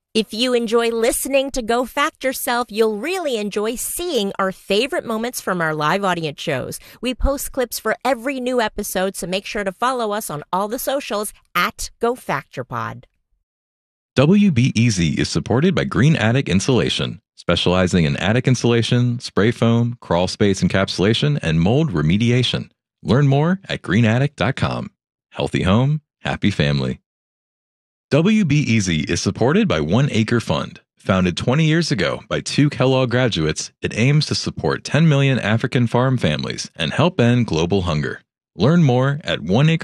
If you enjoy listening to Go Fact Yourself, you'll really enjoy seeing our favorite moments from our live audience shows. We post clips for every new episode, so make sure to follow us on all the socials at GoFactYourPod. WBEZ is supported by Green Attic Insulation, specializing in attic insulation, spray foam, crawl space encapsulation, and mold remediation. Learn more at greenattic.com. Healthy home, happy family. WBEZ is supported by One Acre Fund. Founded 20 years ago by 2 Kellogg graduates, it aims to support 10 million African farm families and help end global hunger. Learn more at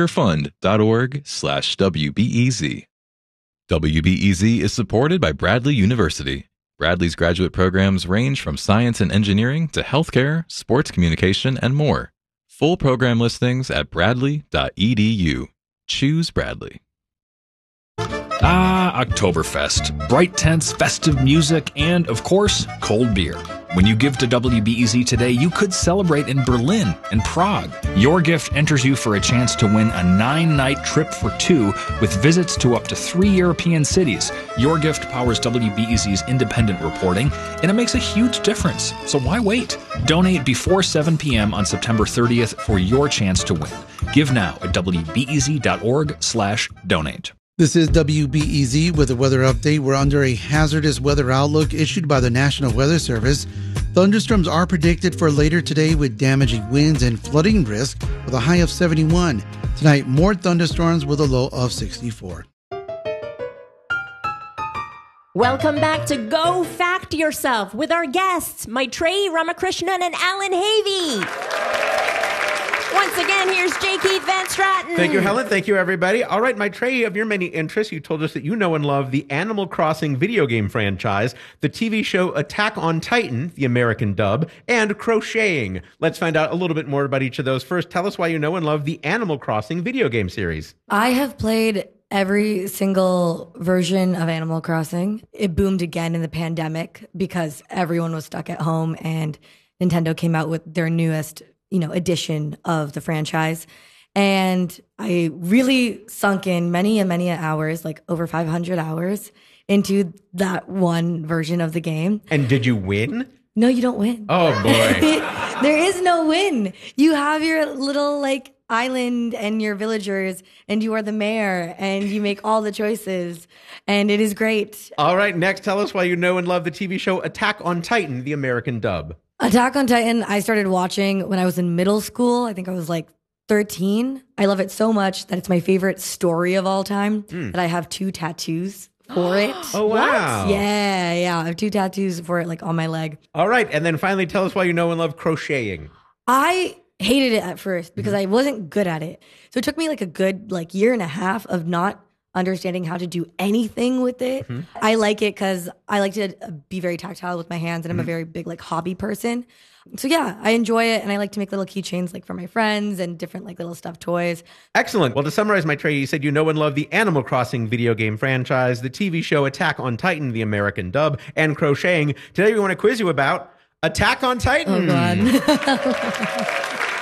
oneacrefund.org/WBEZ. WBEZ is supported by Bradley University. Bradley's graduate programs range from science and engineering to healthcare, sports communication, and more. Full program listings at bradley.edu. Choose Bradley. Oktoberfest. Bright tents, festive music, and, of course, cold beer. When you give to WBEZ today, you could celebrate in Berlin and Prague. Your gift enters you for a chance to win a 9-night trip for 2 with visits to up to 3 European cities. Your gift powers WBEZ's independent reporting, and it makes a huge difference. So why wait? Donate before 7 p.m. on September 30th for your chance to win. Give now at WBEZ.org/donate. This is WBEZ with a weather update. We're under a hazardous weather outlook issued by the National Weather Service. Thunderstorms are predicted for later today with damaging winds and flooding risk with a high of 71. Tonight, more thunderstorms with a low of 64. Welcome back to Go Fact Yourself with our guests, Maitreyi Ramakrishnan and Alan Havey. Once again, here's J. Keith Van Straten. Thank you, Helen. Thank you, everybody. All right, Maitreyi, of your many interests, you told us that you know and love the Animal Crossing video game franchise, the TV show Attack on Titan, the American dub, and crocheting. Let's find out a little bit more about each of those. First, tell us why you know and love the Animal Crossing video game series. I have played every single version of Animal Crossing. It boomed again in the pandemic because everyone was stuck at home and Nintendo came out with their newest edition of the franchise. And I really sunk in many hours, like over 500 hours into that one version of the game. And did you win? No, you don't win. Oh, boy. There is no win. You have your little island and your villagers, and you are the mayor, and you make all the choices, and it is great. All right, next, tell us why you know and love the TV show Attack on Titan, the American dub. Attack on Titan, I started watching when I was in middle school. I think I was 13. I love it so much that it's my favorite story of all time, that I have 2 tattoos for it. Oh, wow. Yeah. I have 2 tattoos for it, on my leg. All right, and then finally, tell us why you know and love crocheting. I hated it at first because I wasn't good at it. So it took me a good year and a half of not understanding how to do anything with it. I like it because I like to be very tactile with my hands, and I'm a very big hobby person. So yeah, I enjoy it, and I like to make little keychains for my friends and different little stuffed toys. Excellent. Well, to summarize, Maitreyi, you said you know and love the Animal Crossing video game franchise, the TV show Attack on Titan, the American dub, and crocheting. Today we want to quiz you about Attack on Titan. Oh, God.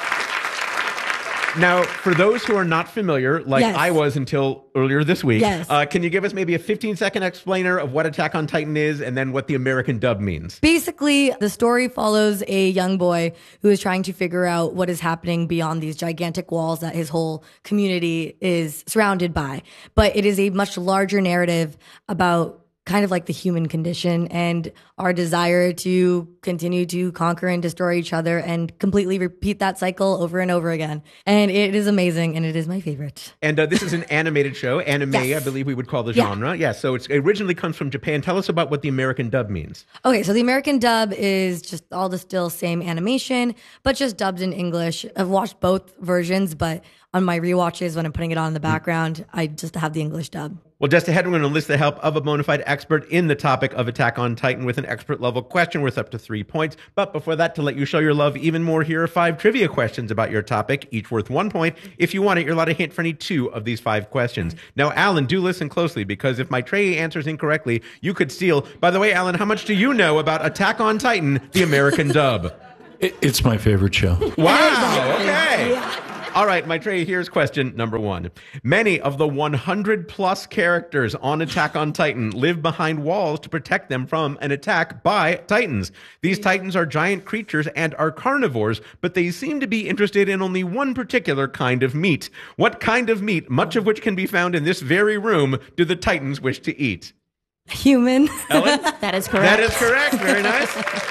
Now, for those who are not familiar, Yes. I was until earlier this week, Yes. Can you give us maybe a 15-second explainer of what Attack on Titan is and then what the American dub means? Basically, the story follows a young boy who is trying to figure out what is happening beyond these gigantic walls that his whole community is surrounded by. But it is a much larger narrative about kind of the human condition and our desire to continue to conquer and destroy each other and completely repeat that cycle over and over again. And it is amazing, and it is my favorite. And this is an animated show, anime, Yes. I believe we would call the genre. Yeah, so it originally comes from Japan. Tell us about what the American dub means. Okay, so the American dub is just all the still same animation, but just dubbed in English. I've watched both versions, but on my rewatches, when I'm putting it on in the background, I just have the English dub. Well, just ahead, we're going to enlist the help of a bona fide expert in the topic of Attack on Titan with an expert level question worth up to 3 points. But before that, to let you show your love even more, here are 5 trivia questions about your topic, each worth 1 point. If you want it, you're allowed a hint for any 2 of these 5 questions. Now, Alan, do listen closely, because if Maitreyi answers incorrectly, you could steal. By the way, Alan, how much do you know about Attack on Titan, the American dub? It's my favorite show. Wow, okay. Yeah. All right, Maitreya, here's question number 1. Many of the 100-plus characters on Attack on Titan live behind walls to protect them from an attack by Titans. These Titans are giant creatures and are carnivores, but they seem to be interested in only one particular kind of meat. What kind of meat, much of which can be found in this very room, do the Titans wish to eat? Human. Ellen? That is correct. That is correct. Very nice.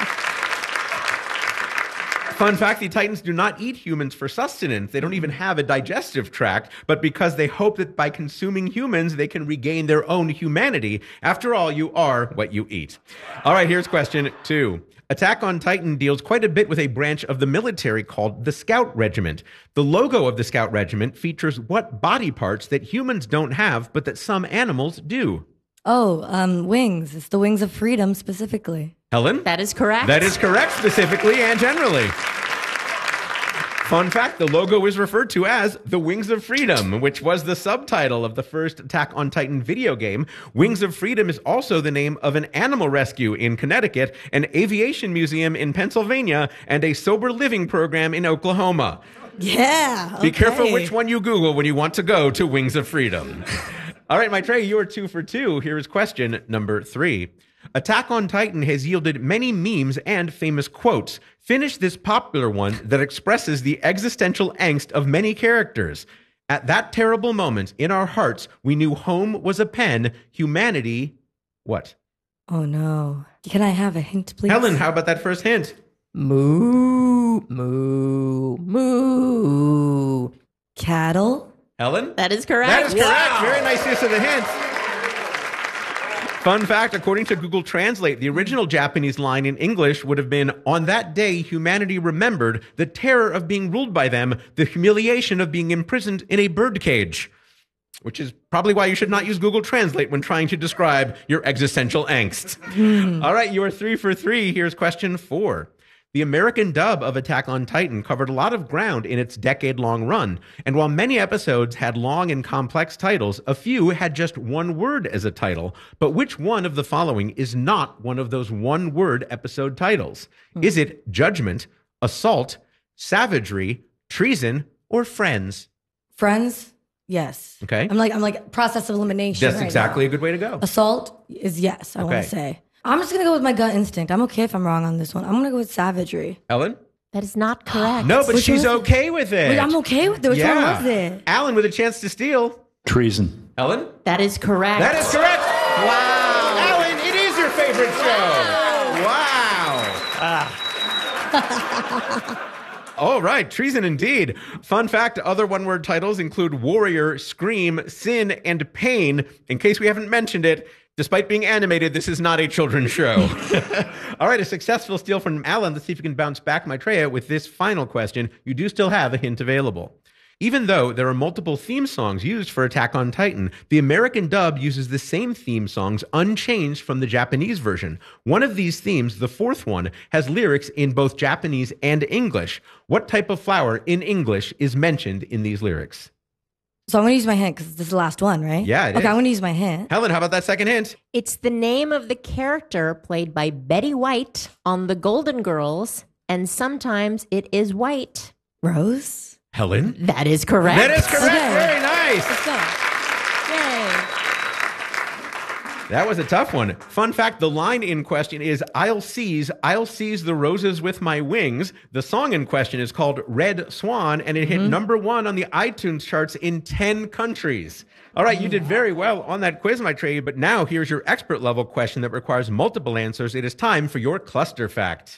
Fun fact, the Titans do not eat humans for sustenance. They don't even have a digestive tract, but because they hope that by consuming humans, they can regain their own humanity. After all, you are what you eat. All right, here's question 2. Attack on Titan deals quite a bit with a branch of the military called the Scout Regiment. The logo of the Scout Regiment features what body parts that humans don't have, but that some animals do? Wings. It's the wings of freedom specifically. Helen? That is correct. That is correct, specifically and generally. Fun fact, the logo is referred to as the Wings of Freedom, which was the subtitle of the first Attack on Titan video game. Wings of Freedom is also the name of an animal rescue in Connecticut, an aviation museum in Pennsylvania, and a sober living program in Oklahoma. Yeah. Okay. Be careful which one you Google when you want to go to Wings of Freedom. All right, Maitreya, you are 2 for 2. Here is question number 3. Attack on Titan has yielded many memes and famous quotes. Finish this popular one that expresses the existential angst of many characters. At that terrible moment in our hearts, we knew home was a pen, humanity, what? Oh, no. Can I have a hint, please? Helen, how about that first hint? Moo, moo, moo. Cattle? Helen? That is correct. That is correct. Very nice use of the hint. Fun fact, according to Google Translate, the original Japanese line in English would have been, on that day, humanity remembered the terror of being ruled by them, the humiliation of being imprisoned in a birdcage. Which is probably why you should not use Google Translate when trying to describe your existential angst. All right, you are 3 for 3. Here's question 4. The American dub of Attack on Titan covered a lot of ground in its decade-long run, and while many episodes had long and complex titles, a few had just one word as a title. But which one of the following is not one of those one-word episode titles? Is it Judgment, Assault, Savagery, Treason, or Friends? Friends? Yes. Okay. I'm like process of elimination. That's exactly a good way to go. Assault is yes, I want to say. I'm just going to go with my gut instinct. I'm okay if I'm wrong on this one. I'm going to go with savagery. Ellen? That is not correct. No, but she's okay with it. Wait, I'm okay with it. Which one was it? Alan with a chance to steal. Treason. Ellen? That is correct. That is correct. Wow. Alan, it is your favorite show. Wow. All right, treason indeed. Fun fact, other one-word titles include Warrior, Scream, Sin, and Pain. In case we haven't mentioned it, despite being animated, this is not a children's show. All right, a successful steal from Alan. Let's see if you can bounce back, Maitreya, with this final question. You do still have a hint available. Even though there are multiple theme songs used for Attack on Titan, the American dub uses the same theme songs unchanged from the Japanese version. One of these themes, the fourth one, has lyrics in both Japanese and English. What type of flower in English is mentioned in these lyrics? So I'm going to use my hint because this is the last one, right? Yeah, it is. Okay, I'm going to use my hint. Helen, how about that second hint? It's the name of the character played by Betty White on The Golden Girls, and sometimes it is White. Rose? Helen? That is correct. That is correct. Okay. Very nice. Let's go. That was a tough one. Fun fact, the line in question is, I'll seize the roses with my wings. The song in question is called Red Swan, and it hit number 1 on the iTunes charts in 10 countries. All right, you did very well on that quiz, Maitreya, but now here's your expert level question that requires multiple answers. It is time for your cluster fact.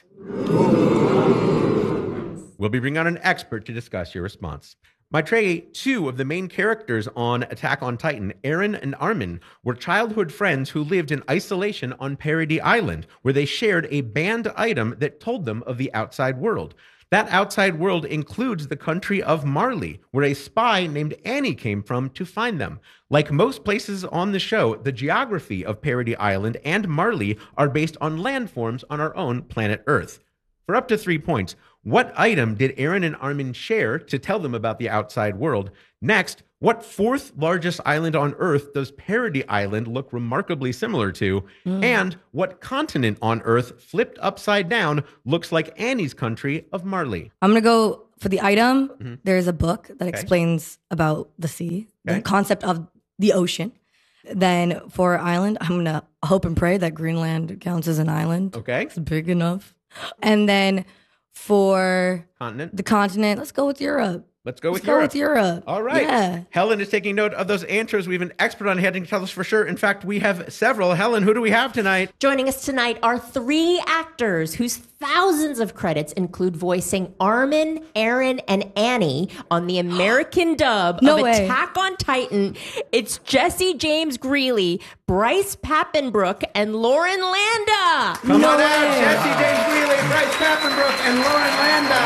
We'll be bringing on an expert to discuss your response. Maitreya, 2 of the main characters on Attack on Titan, Eren and Armin, were childhood friends who lived in isolation on Paradis Island, where they shared a banned item that told them of the outside world. That outside world includes the country of Marley, where a spy named Annie came from to find them. Like most places on the show, the geography of Paradis Island and Marley are based on landforms on our own planet Earth. For up to 3 points, what item did Eren and Armin share to tell them about the outside world? Next, what 4th largest island on Earth does Paradis Island look remarkably similar to? And what continent on Earth, flipped upside down, looks like Annie's country of Marley? I'm going to go for the item, there's a book that explains about the sea, the concept of the ocean. Then for island, I'm going to hope and pray that Greenland counts as an island. Okay. It's big enough. And then for Continent. the continent, let's go with Europe. Let's go with Europe. All right. Yeah. Helen is taking note of those answers. We have an expert on hand to tell us for sure. In fact, we have several. Helen, who do we have tonight? Joining us tonight are 3 actors whose thousands of credits include voicing Armin, Aaron, and Annie on the American dub of Attack on Titan. It's Jesse James Greeley, Bryce Papenbrook, and Lauren Landa. Come on out, Jesse James Greeley, Bryce Papenbrook, and Lauren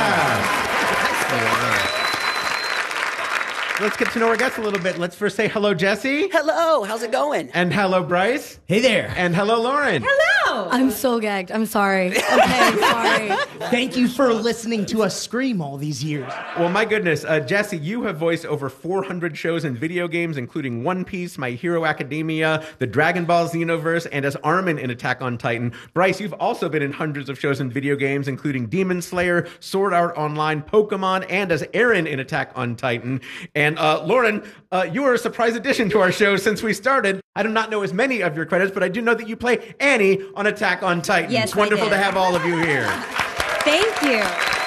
Landa. Let's get to know our guests a little bit. Let's first say hello, Jesse. Hello, how's it going? And hello, Bryce. Hey there. And hello, Lauren. Hello. I'm so gagged. I'm sorry. Okay, sorry. Thank you for listening to us scream all these years. Well, my goodness, Jesse, you have voiced over 400 shows and video games, including One Piece, My Hero Academia, the Dragon Ball Xenoverse, and as Armin in Attack on Titan. Bryce, you've also been in hundreds of shows and video games, including Demon Slayer, Sword Art Online, Pokemon, and as Aaron in Attack on Titan. And Lauren, you are a surprise addition to our show since we started. I do not know as many of your credits, but I do know that you play Annie on Attack on Titan. Yes, it's wonderful I did. to have all of you here. Thank you.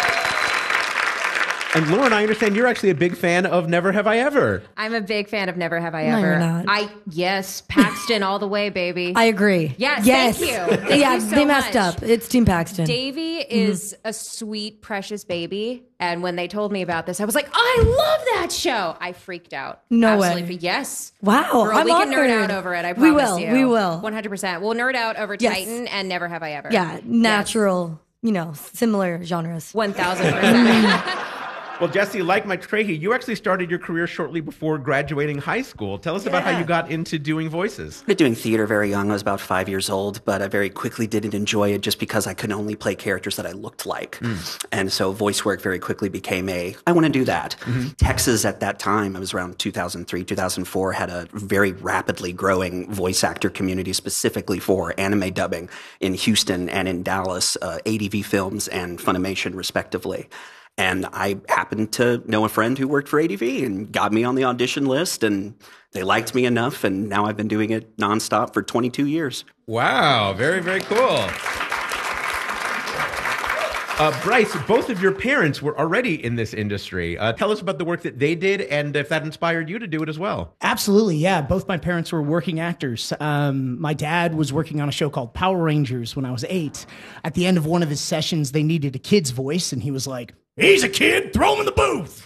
And Lauren, I understand you're actually a big fan of Never Have I Ever. I'm a big fan of Never Have I No, Ever. you're not. Yes, Paxton all the way, baby. I agree. Yes, yes. thank you. Thank yeah, you so they messed much. up. It's Team Paxton. Davey is a sweet, precious baby. And when they told me about this, I was like, I love that show. I freaked out. No way. Absolutely. Yes. Wow, Girl, I'm we can nerd honored. out over it, I We promise will, you. we will. 100%. We'll nerd out over Yes. Titan and Never Have I Ever. Yeah, natural, similar genres. 1,000%. Well, Jesse, like Mike Trahey, you actually started your career shortly before graduating high school. Tell us about how you got into doing voices. I started doing theater very young. I was about 5 years old, but I very quickly didn't enjoy it just because I could only play characters that I looked like. And so voice work very quickly became I want to do that. Texas at that time, it was around 2003, 2004, had a very rapidly growing voice actor community specifically for anime dubbing in Houston and in Dallas, ADV Films and Funimation respectively. And I happened to know a friend who worked for ADV and got me on the audition list, and they liked me enough, and now I've been doing it nonstop for 22 years. Wow, very, very cool. Bryce, both of your parents were already in this industry. Tell us about the work that they did and if that inspired you to do it as well. Absolutely, yeah. Both my parents were working actors. My dad was working on a show called Power Rangers when I was 8. At the end of one of his sessions, they needed a kid's voice, and he was like, "He's a kid, throw him in the booth."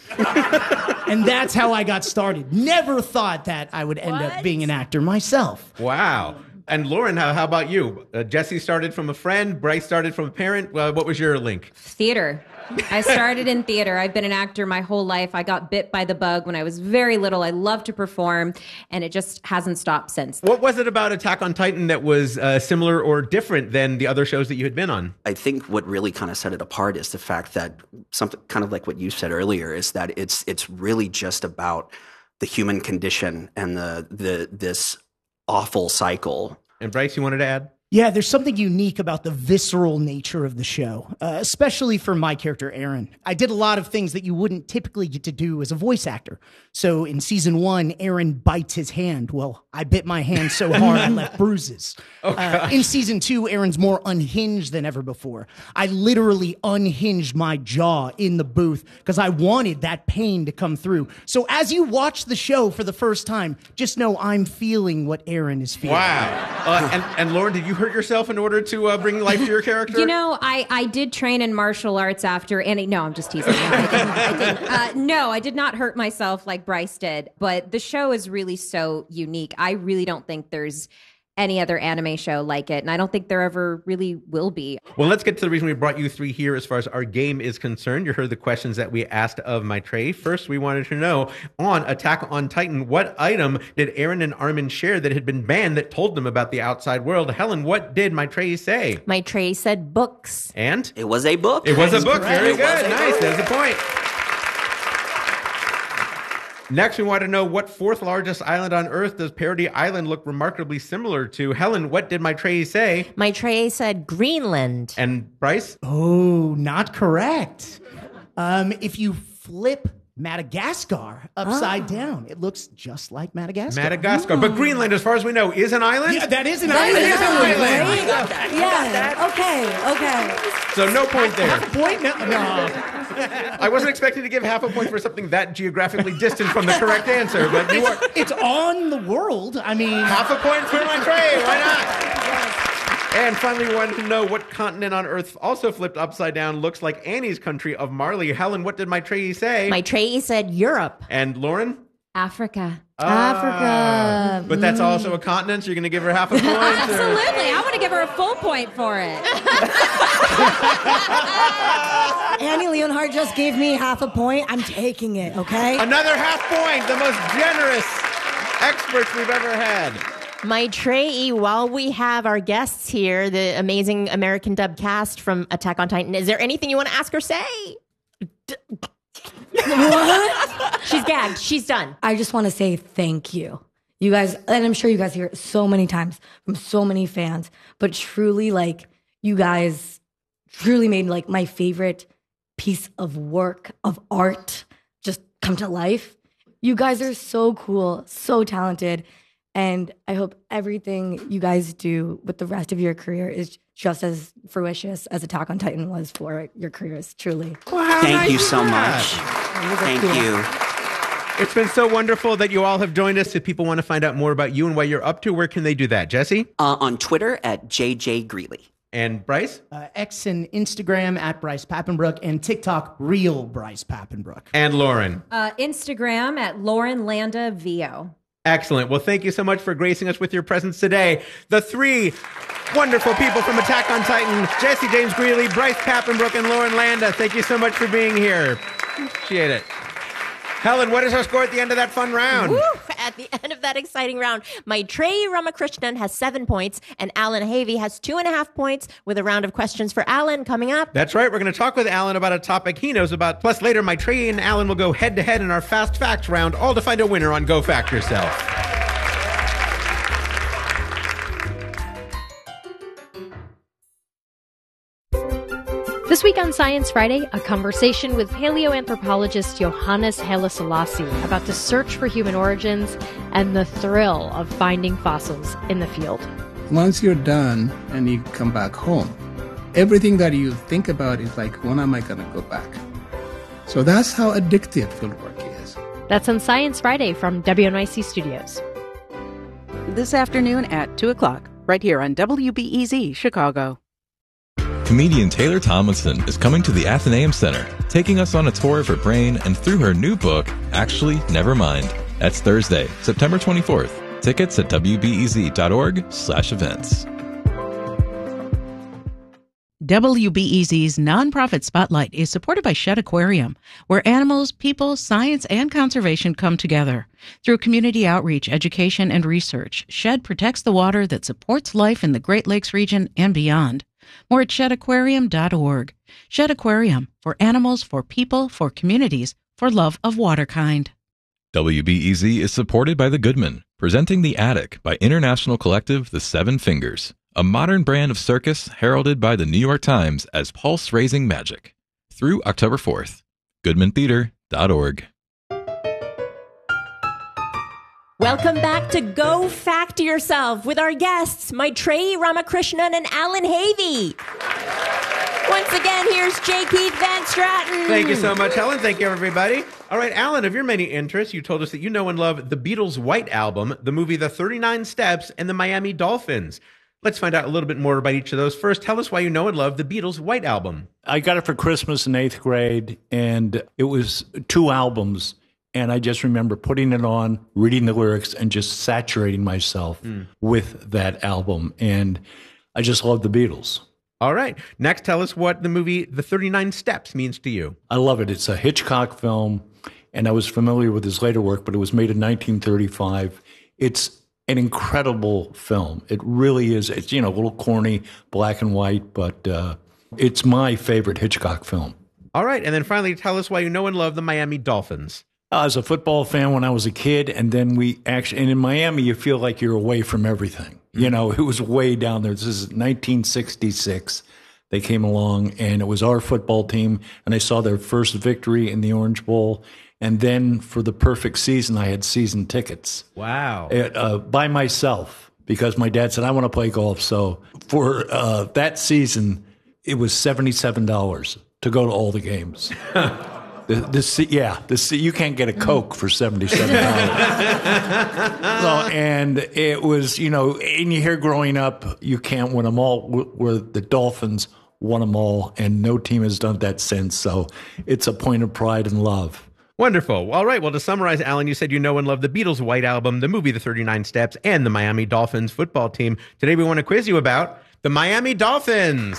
And that's how I got started. Never thought that I would end up being an actor myself. Wow. And Lauren, how about you? Jesse started from a friend. Bryce started from a parent. What was your link? Theater. I started in theater. I've been an actor my whole life. I got bit by the bug when I was very little. I love to perform, and it just hasn't stopped since. What was it about Attack on Titan that was similar or different than the other shows that you had been on? I think what really kind of set it apart is the fact that something kind of like what you said earlier is that it's really just about the human condition and this awful cycle. And Bryce, you wanted to add? Yeah, there's something unique about the visceral nature of the show, especially for my character, Aaron. I did a lot of things that you wouldn't typically get to do as a voice actor. So in season 1, Aaron bites his hand. Well, I bit my hand so hard I left bruises. In season 2, Aaron's more unhinged than ever before. I literally unhinged my jaw in the booth because I wanted that pain to come through. So as you watch the show for the first time, just know I'm feeling what Aaron is feeling. Wow. And Lauren, did you hurt yourself in order to bring life to your character? I did train in martial arts after Annie. No, I'm just teasing. I didn't. No, I did not hurt myself like Bryce did. But the show is really so unique. I really don't think there's any other anime show like it, and I don't think there ever really will be. Well, let's get to the reason we brought you three here as far as our game is concerned. You heard the questions that we asked of Maitreyi. First, we wanted to know, on Attack on Titan, what item did Aaron and Armin share that had been banned that told them about the outside world? Helen, what did Maitreyi say? Maitreyi said books. And? It was a book. It was a book. Correct. Very It was good. a Nice. book. There's a point. Next, we want to know, what fourth largest island on Earth does Parody Island look remarkably similar to? Helen, what did Maitreyi say? Maitreyi said Greenland. And Bryce? Oh, not correct. If you flip Madagascar upside down, it looks just like Madagascar. Madagascar. But Greenland, as far as we know, is an island? Yeah, that is an island. It is an island. Right? Yeah. Okay. So no point there. Half a point? No. I wasn't expecting to give half a point for something that geographically distant from the correct answer, but you are. It's on the world. I mean, Half a point for my tray. Why not? And finally, we wanted to know what continent on Earth, also flipped upside down, looks like Annie's country of Marley. Helen, what did my Trey say? My Trey said Europe. And Lauren? Africa. Africa. But that's also a continent, so you're going to give her half a point? Absolutely. I want to give her a full point for it. Annie Leonhardt just gave me half a point. I'm taking it, okay? Another half point, the most generous experts we've ever had. My Trey, while we have our guests here, the amazing American dub cast from Attack on Titan, is there anything you want to ask or say? What? She's gagged. She's done. I just want to say thank you. You guys, and I'm sure you guys hear it so many times from so many fans, but truly, like, you guys truly made, like, my favorite piece of work, of art, just come to life. You guys are so cool, so talented. And I hope everything you guys do with the rest of your career is just as fruitious as Attack on Titan was for your careers, truly. Wow, Thank you so much. Thank you. It's been so wonderful that you all have joined us. If people want to find out more about you and what you're up to, where can they do that? Jesse? On Twitter at JJ Greeley. And Bryce? X and Instagram at Bryce Papenbrook, and TikTok, Real Bryce Papenbrook. And Lauren? Instagram at Lauren Landa VO. Excellent. Well, thank you so much for gracing us with your presence today. The three wonderful people from Attack on Titan, Jesse James Greeley, Bryce Papenbrook, and Lauren Landa. Thank you so much for being here. Appreciate it. Helen, what is our score at the end of that fun round? Woo! At the end of that exciting round, my Trey Ramakrishnan has 7 points, and Alan Havey has 2.5 points, with a round of questions for Alan coming up. That's right. We're going to talk with Alan about a topic he knows about. Plus, later, my Trey and Alan will go head-to-head in our Fast Facts round, all to find a winner on Go Fact Yourself. This week on Science Friday, a conversation with paleoanthropologist Johannes Haile Selassie about the search for human origins and the thrill of finding fossils in the field. Once you're done and you come back home, everything that you think about is like, when am I going to go back? So that's how addictive fieldwork is. That's on Science Friday from WNYC Studios. This afternoon at 2 o'clock, right here on WBEZ Chicago. Comedian Taylor Tomlinson is coming to the Athenaeum Center, taking us on a tour of her brain and through her new book, Actually, Never Mind. That's Thursday, September 24th. Tickets at wbez.org/events. WBEZ's Nonprofit Spotlight is supported by Shedd Aquarium, where animals, people, science, and conservation come together. Through community outreach, education, and research, Shedd protects the water that supports life in the Great Lakes region and beyond. More at sheddaquarium.org. Shedd Aquarium, for animals, for people, for communities, for love of waterkind. WBEZ is supported by The Goodman, presenting The Attic by international collective The Seven Fingers, a modern brand of circus heralded by the New York Times as pulse-raising magic. Through October 4th. GoodmanTheater.org. Welcome back to Go Fact Yourself with our guests, my Trey Ramakrishnan and Alan Havey. Once again, here's J. Keith Van Stratton. Thank you so much, Helen. Thank you, everybody. All right, Alan, of your many interests, you told us that you know and love the Beatles' White Album, the movie The 39 Steps, and the Miami Dolphins. Let's find out a little bit more about each of those. First, tell us why you know and love the Beatles' White Album. I got it for Christmas in 8th grade, and it was 2 albums. And I just remember putting it on, reading the lyrics, and just saturating myself with that album. And I just love the Beatles. All right. Next, tell us what the movie The 39 Steps means to you. I love it. It's a Hitchcock film, and I was familiar with his later work, but it was made in 1935. It's an incredible film. It really is. It's, a little corny, black and white, but it's my favorite Hitchcock film. All right. And then finally, tell us why you know and love the Miami Dolphins. I was a football fan when I was a kid, and then and in Miami, you feel like you're away from everything. It was way down there. This is 1966. They came along, and it was our football team, and I saw their first victory in the Orange Bowl. And then for the perfect season, I had season tickets. Wow. By myself, because my dad said, I want to play golf. So for that season, it was $77 to go to all the games. You can't get a Coke for $77. And it was, and you hear growing up, you can't win them all, where the Dolphins won them all, and no team has done that since. So it's a point of pride and love. Wonderful. All right. Well, to summarize, Alan, you said you know and love the Beatles' White Album, the movie The 39 Steps, and the Miami Dolphins football team. Today we want to quiz you about the Miami Dolphins.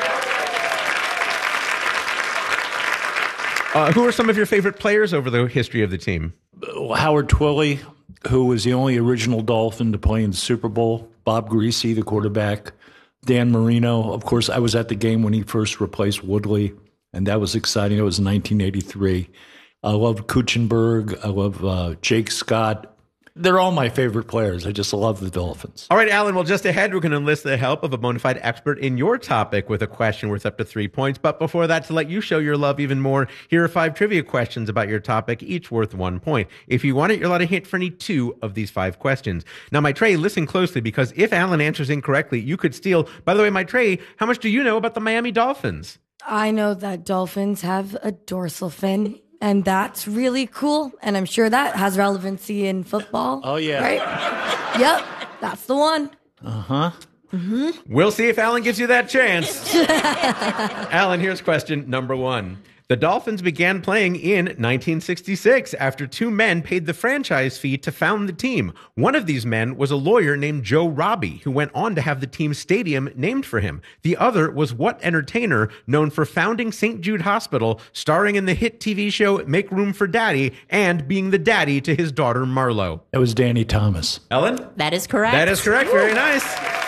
Who are some of your favorite players over the history of the team? Howard Twilley, who was the only original Dolphin to play in the Super Bowl. Bob Greasy, the quarterback. Dan Marino. Of course, I was at the game when he first replaced Woodley, and that was exciting. It was 1983. I love Kuchenberg. I love Jake Scott. They're all my favorite players. I just love the Dolphins. All right, Alan. Well, just ahead, we're going to enlist the help of a bona fide expert in your topic with a question worth up to 3 points. But before that, to let you show your love even more, here are 5 trivia questions about your topic, each worth 1 point. If you want it, you're allowed to hit for any 2 of these 5 questions. Now, Maitreyi, listen closely, because if Alan answers incorrectly, you could steal. By the way, Maitreyi, how much do you know about the Miami Dolphins? I know that dolphins have a dorsal fin. And that's really cool. And I'm sure that has relevancy in football. Oh, yeah. Right? Yep. That's the one. Uh-huh. Mm-hmm. We'll see if Alan gives you that chance. Alan, here's question number 1. The Dolphins began playing in 1966 after 2 men paid the franchise fee to found the team. One of these men was a lawyer named Joe Robbie, who went on to have the team's stadium named for him. The other was what entertainer known for founding St. Jude Hospital, starring in the hit TV show Make Room for Daddy, and being the daddy to his daughter Marlo? It was Danny Thomas. Ellen? That is correct. That is correct. Very nice.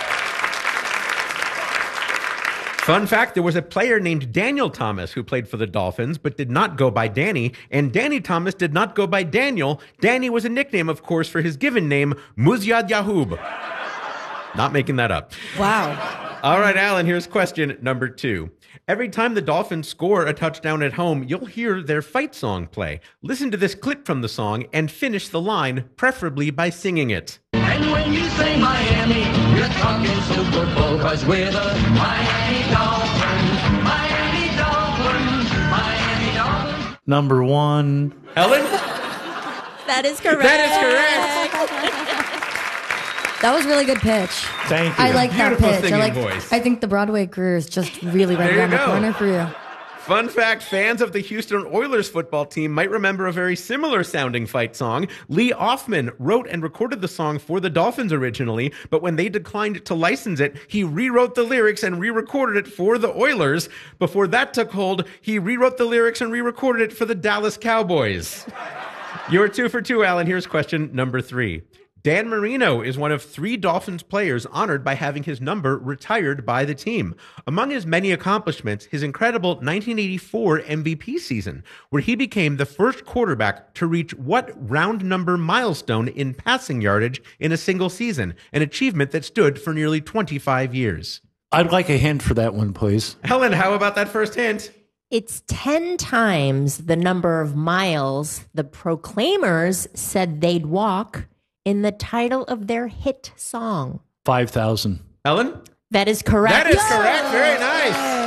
Fun fact, there was a player named Daniel Thomas who played for the Dolphins, but did not go by Danny, and Danny Thomas did not go by Daniel. Danny was a nickname, of course, for his given name, Muzyad Yahoub. Not making that up. Wow. All right, Alan, here's question number 2. Every time the Dolphins score a touchdown at home, you'll hear their fight song play. Listen to this clip from the song and finish the line, preferably by singing it. And when you say Miami, you're talking Super Bowl, 'cause we're the Miami Dolphins, Miami Dolphins, Miami Dolphins. Number 1. Helen? That is correct. That is correct. That was really good pitch. Thank you. I like that Beautiful pitch. singing voice. I think the Broadway career is just really right There you around the go. corner for you. Fun fact, fans of the Houston Oilers football team might remember a very similar sounding fight song. Lee Offman wrote and recorded the song for the Dolphins originally, but when they declined to license it, he rewrote the lyrics and re-recorded it for the Oilers. Before that took hold, he rewrote the lyrics and re-recorded it for the Dallas Cowboys. You're 2 for 2, Alan. Here's question number 3. Dan Marino is one of 3 Dolphins players honored by having his number retired by the team. Among his many accomplishments, his incredible 1984 MVP season, where he became the first quarterback to reach what round number milestone in passing yardage in a single season, an achievement that stood for nearly 25 years. I'd like a hint for that one, please. Helen, how about that first hint? It's 10 times the number of miles the Proclaimers said they'd walk in the title of their hit song. 5,000. Helen? That is correct. That is correct. Very nice.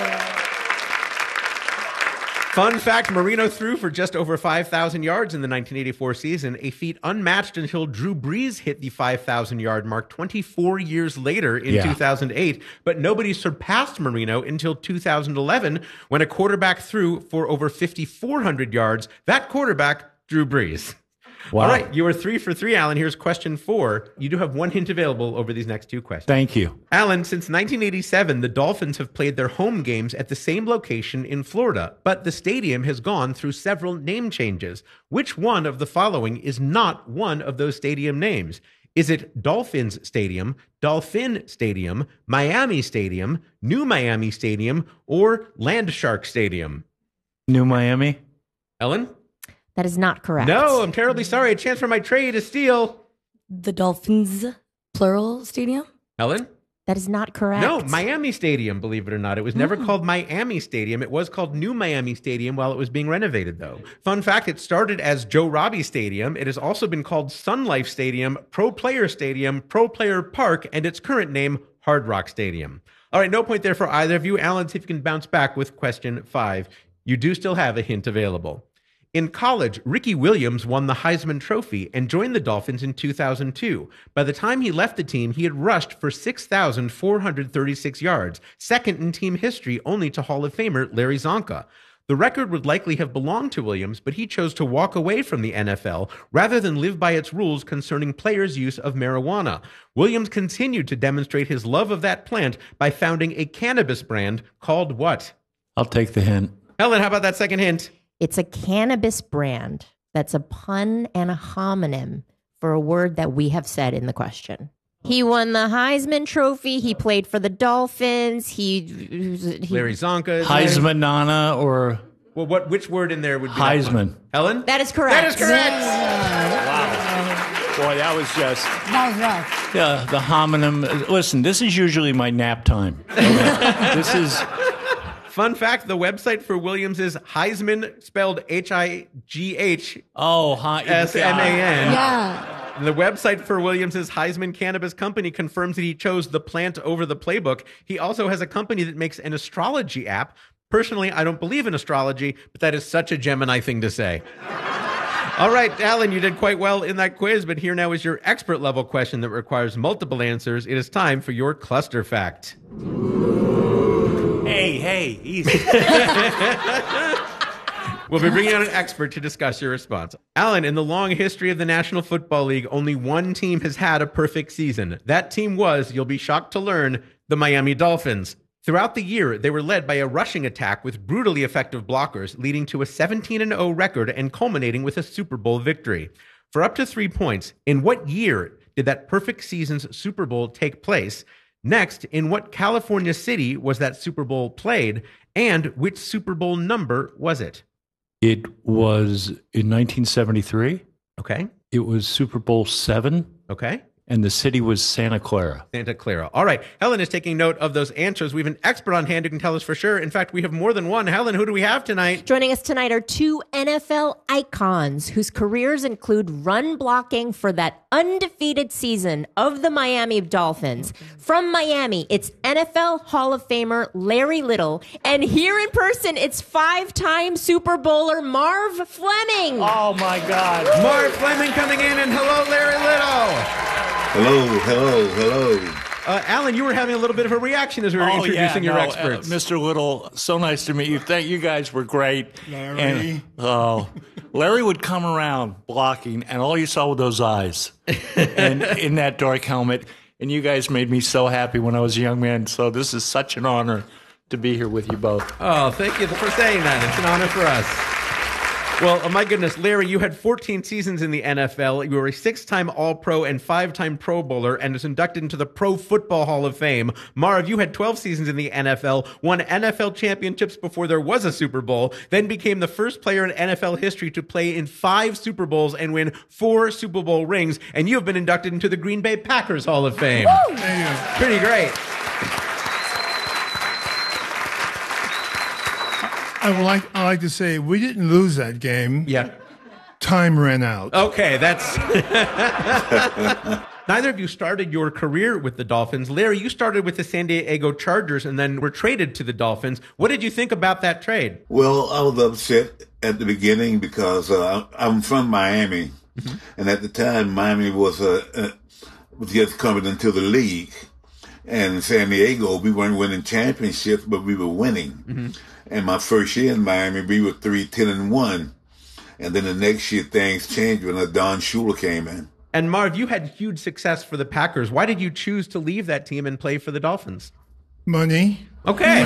Fun fact, Marino threw for just over 5,000 yards in the 1984 season, a feat unmatched until Drew Brees hit the 5,000-yard mark 24 years later in 2008. But nobody surpassed Marino until 2011, when a quarterback threw for over 5,400 yards. That quarterback, Drew Brees. Wow. All right, you are 3 for 3, Alan. Here's question 4. You do have 1 hint available over these next 2 questions. Thank you. Alan, since 1987, the Dolphins have played their home games at the same location in Florida, but the stadium has gone through several name changes. Which one of the following is not one of those stadium names? Is it Dolphins Stadium, Dolphin Stadium, Miami Stadium, New Miami Stadium, or Landshark Stadium? New Miami? Ellen? That is not correct. No, I'm terribly sorry. A chance for my trade to steal. The Dolphins, plural, stadium? Helen? That is not correct. No, Miami Stadium, believe it or not. It was never called Miami Stadium, believe it or not. It was never called Miami Stadium. It was called New Miami Stadium while it was being renovated, though. Fun fact, it started as Joe Robbie Stadium. It has also been called Sun Life Stadium, Pro Player Stadium, Pro Player Park, and its current name, Hard Rock Stadium. All right, no point there for either of you. Alan, see if you can bounce back with question 5. You do still have a hint available. In college, Ricky Williams won the Heisman Trophy and joined the Dolphins in 2002. By the time he left the team, he had rushed for 6,436 yards, second in team history only to Hall of Famer Larry Zonka. The record would likely have belonged to Williams, but he chose to walk away from the NFL rather than live by its rules concerning players' use of marijuana. Williams continued to demonstrate his love of that plant by founding a cannabis brand called what? I'll take the hint. Helen, how about that second hint? It's a cannabis brand that's a pun and a homonym for a word that we have said in the question. He won the Heisman Trophy. He played for the Dolphins. Larry Zonka. Heisman Nana or... Well, which word in there would be Heisman? Helen? That is correct. That is correct. Wow. Boy, that was just... That was rough. Yeah, the homonym. Listen, this is usually my nap time. Okay? This is... Fun fact, the website for Williams is Heisman, spelled H-I-G-H. Oh, S-M-A-N. Yeah. The website for Williams' Heisman Cannabis Company confirms that he chose the plant over the playbook. He also has a company that makes an astrology app. Personally, I don't believe in astrology, but that is such a Gemini thing to say. All right, Alan, you did quite well in that quiz, but here now is your expert level question that requires multiple answers. It is time for your cluster fact. Hey, easy. We'll be bringing on an expert to discuss your response. Alan, in the long history of the National Football League, only one team has had a perfect season. That team was, you'll be shocked to learn, the Miami Dolphins. Throughout the year, they were led by a rushing attack with brutally effective blockers, leading to a 17-0 record and culminating with a Super Bowl victory. For up to 3 points, in what year did that perfect season's Super Bowl take place? Next, in what California city was that Super Bowl played? And which Super Bowl number was it? It was in 1973. Okay. It was Super Bowl 7. Okay. And the city was Santa Clara. Santa Clara. All right. Helen is taking note of those answers. We have an expert on hand who can tell us for sure. In fact, we have more than one. Helen, who do we have tonight? Joining us tonight are 2 NFL icons whose careers include run blocking for that undefeated season of the Miami Dolphins. From Miami, it's NFL Hall of Famer Larry Little. And here in person, it's 5-time Super Bowler Marv Fleming. Oh, my God. Marv Fleming coming in, and hello, Larry Little. Hello. Alan, you were having a little bit of a reaction as we were introducing your experts. Mr. Little, so nice to meet you. Thank you guys were great. Larry. And, Larry would come around blocking, and all you saw were those eyes and in that dark helmet. And you guys made me so happy when I was a young man. So this is such an honor to be here with you both. Oh, thank you for saying that. It's an honor for us. Well, oh my goodness, Larry, you had 14 seasons in the NFL. You were a 6-time All-Pro and 5-time Pro Bowler and was inducted into the Pro Football Hall of Fame. Marv, you had 12 seasons in the NFL, won NFL championships before there was a Super Bowl, then became the first player in NFL history to play in 5 Super Bowls and win 4 Super Bowl rings, and you have been inducted into the Green Bay Packers Hall of Fame. Woo! Pretty great. I like to say we didn't lose that game. Yeah. Time ran out. Okay, that's... Neither of you started your career with the Dolphins. Larry, you started with the San Diego Chargers and then were traded to the Dolphins. What did you think about that trade? Well, I was upset at the beginning because I'm from Miami. Mm-hmm. And at the time, Miami was just coming into the league. And San Diego, we weren't winning championships, but we were winning. Mm-hmm. And my first year in Miami, we were 3-10-1. And then the next year, things changed when Don Shula came in. And Marv, you had huge success for the Packers. Why did you choose to leave that team and play for the Dolphins? Money. Okay.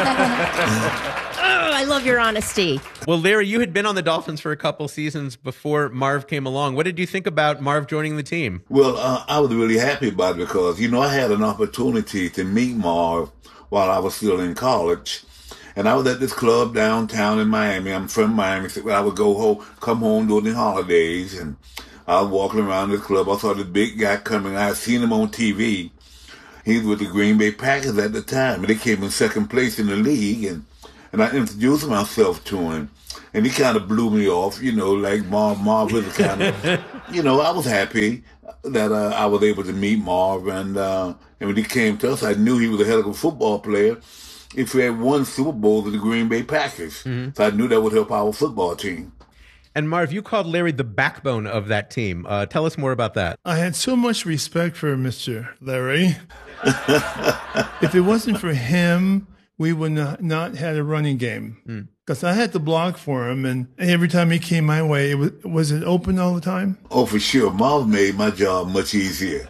I love your honesty. Well, Larry, you had been on the Dolphins for a couple seasons before Marv came along. What did you think about Marv joining the team? Well, I was really happy about it because, I had an opportunity to meet Marv while I was still in college. And I was at this club downtown in Miami. I'm from Miami. So I would come home during the holidays, and I was walking around this club. I saw this big guy coming. I had seen him on TV, He was with the Green Bay Packers at the time, and they came in second place in the league, and I introduced myself to him, and he kind of blew me off, like Marv was kind of, I was happy that I was able to meet Marv, and when he came to us, I knew he was a hell of a football player. If we had won Super Bowl with the Green Bay Packers, so I knew that would help our football team. And Marv, you called Larry the backbone of that team. Tell us more about that. I had so much respect for Mr. Larry. If it wasn't for him, we would not had a running game. Because I had to block for him, and every time he came my way, was it open all the time? Oh, for sure. Marv made my job much easier.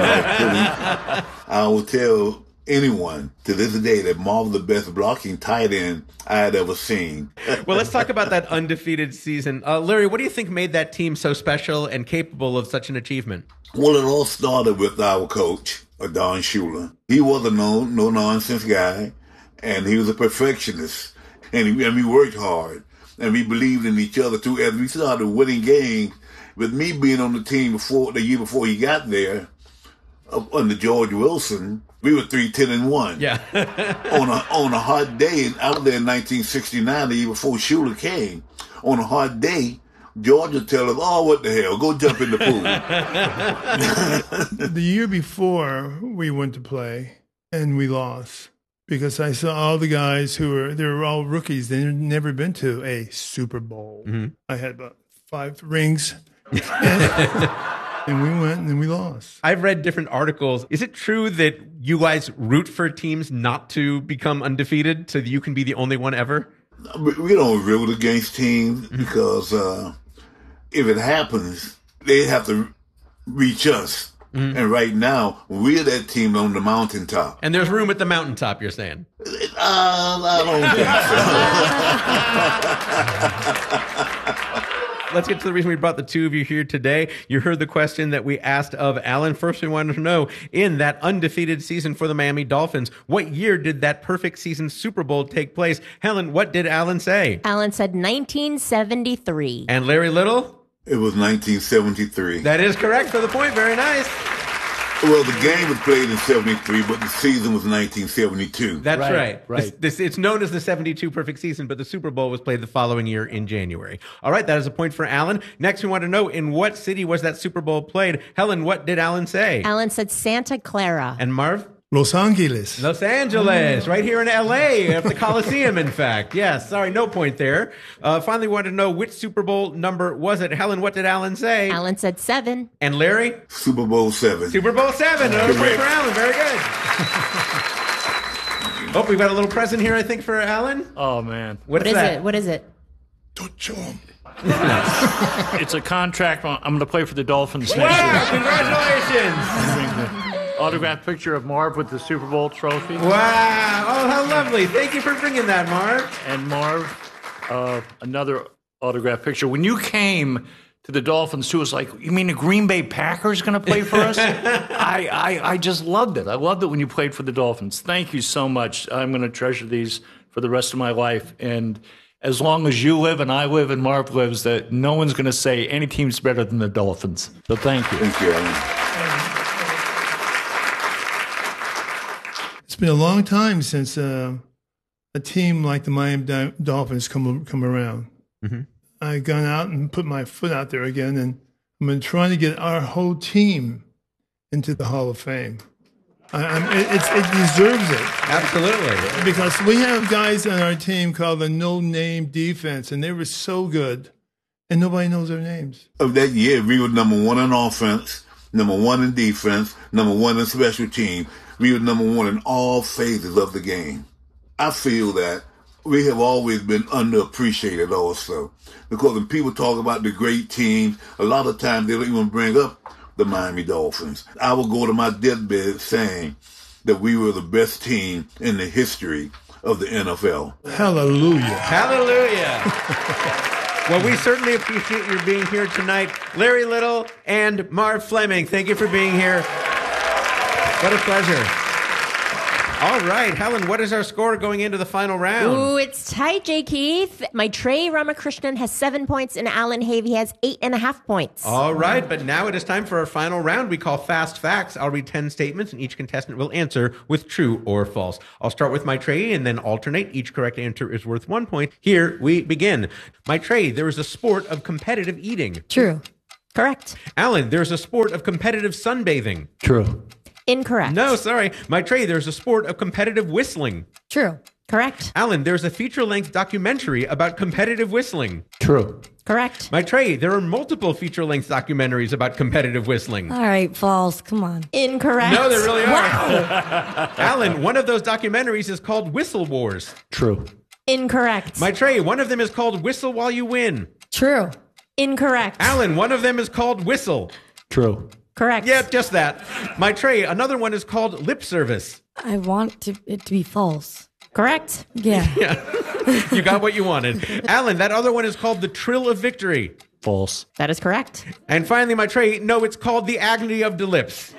I will tell anyone to this day that Marv was the best blocking tight end I had ever seen. Well, let's talk about that undefeated season. Larry, what do you think made that team so special and capable of such an achievement? Well, it all started with our coach, Don Shula. He was a no-nonsense guy, and he was a perfectionist. And we worked hard, and we believed in each other, too. As we started winning games, with me being on the team the year before he got there, under George Wilson, we were 3-10-1. Yeah. on a hot day, I was there in 1969, the year before Shula came. On a hot day, George would tell us, "Oh, what the hell? Go jump in the pool." The year before we went to play, and we lost. Because I saw all the guys they were all rookies. They had never been to a Super Bowl. I had about 5 rings. And we went and we lost. I've read different articles. Is it true that you guys root for teams not to become undefeated so that you can be the only one ever? We don't root against teams because if it happens, they have to reach us. And right now, we're that team on the mountaintop. And there's room at the mountaintop, you're saying? I don't think so. Let's get to the reason we brought the two of you here today. You heard the question that we asked of Alan. First, we wanted to know, in that undefeated season for the Miami Dolphins, what year did that perfect season Super Bowl take place? Helen, what did Alan say? Alan said 1973. And Larry Little? It was 1973. That is correct for the point. Very nice. Well, the game was played in 73, but the season was 1972. That's right. It's known as the 72 perfect season, but the Super Bowl was played the following year in January. All right, that is a point for Alan. Next, we want to know, in what city was that Super Bowl played? Helen, what did Alan say? Alan said Santa Clara. And Marv? Los Angeles. Los Angeles, right here in L.A., at the Coliseum, in fact. Yes, sorry, no point there. Finally, wanted to know, which Super Bowl number was it? Helen, what did Alan say? Alan said 7. And Larry? Super Bowl 7. Super Bowl 7. Another point for Alan. Very good. Oh, we've got a little present here, I think, for Alan. Oh, man. What is it? What is it? Don't show him. It's a contract. I'm going to play for the Dolphins next Wow, year. congratulations. Autographed picture of Marv with the Super Bowl trophy. Wow. Oh, how lovely. Thank you for bringing that, Marv. And Marv, another autographed picture. When you came to the Dolphins, too, it was like, you mean the Green Bay Packers going to play for us? I just loved it. I loved it when you played for the Dolphins. Thank you so much. I'm going to treasure these for the rest of my life. And as long as you live and I live and Marv lives, that no one's going to say any team's better than the Dolphins. So thank you. Thank you, Alan. It's been a long time since a team like the Miami Dolphins come around. I've gone out and put my foot out there again, and I'm been trying to get our whole team into the Hall of Fame. It deserves it. Absolutely. Because we have guys on our team called the no-name defense, and they were so good, and nobody knows their names. Of that year, we were number 1 in offense, number 1 in defense, number 1 in special team. We were number 1 in all phases of the game. I feel that we have always been underappreciated also. Because when people talk about the great teams, a lot of times they don't even bring up the Miami Dolphins. I will go to my deathbed saying that we were the best team in the history of the NFL. Hallelujah. Hallelujah. Well, we certainly appreciate your being here tonight. Larry Little and Marv Fleming, thank you for being here. What a pleasure. All right, Helen, what is our score going into the final round? Ooh, it's tight, J. Keith. My Trey Ramakrishnan has 7 points and Alan Havey has 8.5 points. All right, but now it is time for our final round we call Fast Facts. I'll read 10 statements and each contestant will answer with true or false. I'll start with my Trey and then alternate. Each correct answer is worth 1 point. Here we begin. My Trey, there is a sport of competitive eating. True. Correct. Alan, there's a sport of competitive sunbathing. True. Incorrect. No, sorry. My Trey, there's a sport of competitive whistling. True. Correct. Alan, there's a feature-length documentary about competitive whistling. True. Correct. My Trey, there are multiple feature-length documentaries about competitive whistling. All right, false. Come on. Incorrect. No, there really are. Wow. Alan, one of those documentaries is called Whistle Wars. True. Incorrect. My Trey, one of them is called Whistle While You Win. True. Incorrect. Alan, one of them is called Whistle. True. Correct. Yep, just that. My Trey, another one is called Lip Service. I want it to be false. Correct. Yeah. Yeah. You got what you wanted. Alan, that other one is called The Trill of Victory. False. That is correct. And finally, my Trey, no, it's called The Agony of the Lips.